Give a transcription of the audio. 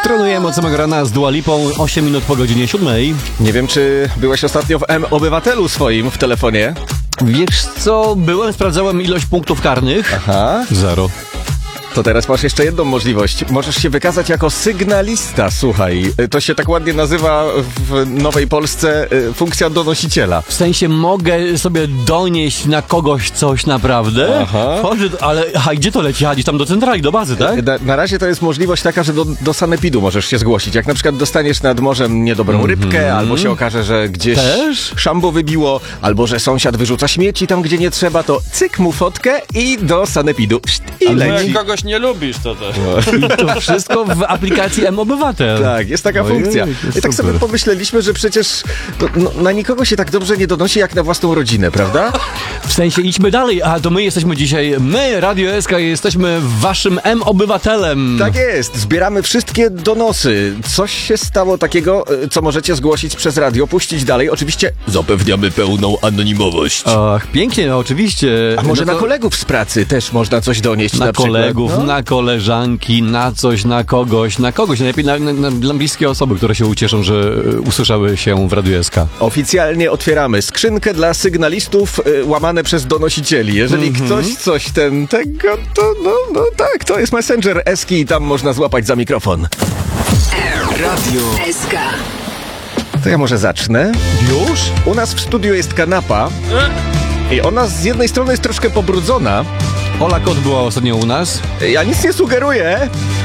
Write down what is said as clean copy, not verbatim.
Trenujemy od samego rana z Dua Lipą, 8 minut po godzinie 7. Nie wiem, czy byłeś ostatnio w M-Obywatelu swoim w telefonie? Wiesz co, sprawdzałem ilość punktów karnych. Aha. 0. To teraz masz jeszcze jedną możliwość. Możesz się wykazać jako sygnalista, słuchaj. To się tak ładnie nazywa w Nowej Polsce funkcja donosiciela. W sensie mogę sobie donieść na kogoś coś naprawdę? Aha. Ale gdzie to leci? Gdzieś tam do centrali, do bazy, tak? Na razie to jest możliwość taka, że do sanepidu możesz się zgłosić. Jak na przykład dostaniesz nad morzem niedobrą rybkę, albo się okaże, że gdzieś szambo wybiło, albo że sąsiad wyrzuca śmieci tam, gdzie nie trzeba, to cyk mu fotkę i do sanepidu. I albo leci. jak kogoś nie lubisz, to też. I to wszystko w aplikacji M-Obywatel. Tak, jest taka funkcja. I tak sobie pomyśleliśmy, że przecież na nikogo się tak dobrze nie donosi, jak na własną rodzinę, prawda? W sensie idźmy dalej, a to my jesteśmy dzisiaj, Radio SK, jesteśmy waszym M-Obywatelem. Tak jest, zbieramy wszystkie donosy. Coś się stało takiego, co możecie zgłosić przez radio, puścić dalej. Oczywiście zapewniamy pełną anonimowość. Ach, pięknie, no oczywiście. A może na kolegów z pracy też można coś donieść na przykład? Kolegów, na koleżanki, na coś, na kogoś. Najlepiej dla bliskie osoby, które się ucieszą, że usłyszały się w Radiu SK. Oficjalnie otwieramy skrzynkę dla sygnalistów łamane przez donosicieli. Jeżeli ktoś coś tego, to no tak, to jest Messenger Eski i tam można złapać za mikrofon. Radio SK. To ja może zacznę. Już? U nas w studiu jest kanapa i ona z jednej strony jest troszkę pobrudzona. Ola Kot była ostatnio u nas. Ja nic nie sugeruję,